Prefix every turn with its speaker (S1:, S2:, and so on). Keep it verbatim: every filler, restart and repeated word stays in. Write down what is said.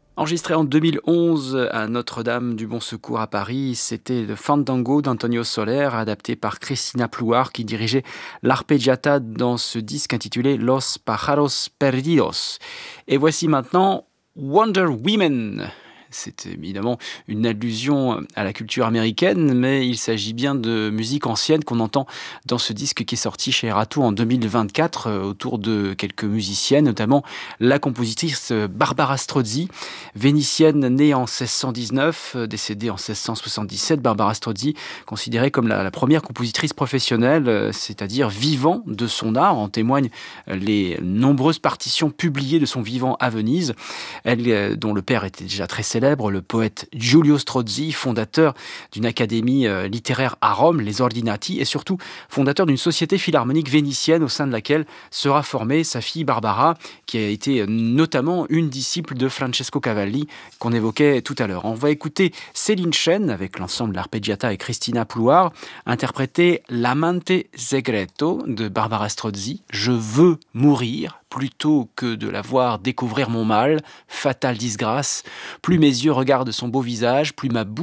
S1: Enregistré en deux mille onze à Notre-Dame du Bon Secours à Paris, c'était le Fandango d'Antonio Soler, adapté par Cristina Plouar, qui dirigeait l'arpeggiata dans ce disque intitulé Los Pájaros Perdidos. Et voici maintenant Wonder Women. C'est évidemment une allusion à la culture américaine, mais il s'agit bien de musique ancienne qu'on entend dans ce disque qui est sorti chez Erato en deux mille vingt-quatre, euh, autour de quelques musiciennes, notamment la compositrice Barbara Strozzi, vénitienne née en seize cent dix-neuf, euh, décédée en seize cent soixante-dix-sept. Barbara Strozzi, considérée comme la, la première compositrice professionnelle, euh, c'est-à-dire vivant de son art, en témoignent euh, les nombreuses partitions publiées de son vivant à Venise. Elle, euh, dont le père était déjà très célèbre, le poète Giulio Strozzi, fondateur d'une académie euh, littéraire à Rome, les Ordinati, et surtout fondateur d'une société philharmonique vénitienne au sein de laquelle sera formée sa fille Barbara, qui a été euh, notamment une disciple de Francesco Cavalli, qu'on évoquait tout à l'heure. On va écouter Céline Chen, avec l'ensemble L'Arpeggiata et Cristina Plouar, interpréter L'Amante Segreto de Barbara Strozzi, Je veux mourir, plutôt que de la voir découvrir mon mal, fatale disgrâce. Plus mes yeux regardent son beau visage, plus ma bouche